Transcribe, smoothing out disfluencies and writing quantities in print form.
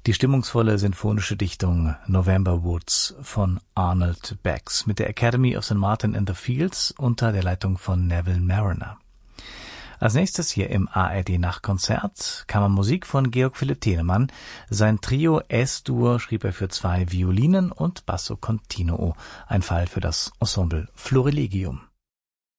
Die stimmungsvolle sinfonische Dichtung November Woods von Arnold Bax mit der Academy of St. Martin in the Fields unter der Leitung von Neville Marriner. Als nächstes hier im ARD-Nachtkonzert Kammermusik von Georg Philipp Telemann. Sein Trio Es-Dur schrieb er für 2 Violinen und Basso Continuo, ein Fall für das Ensemble Florilegium.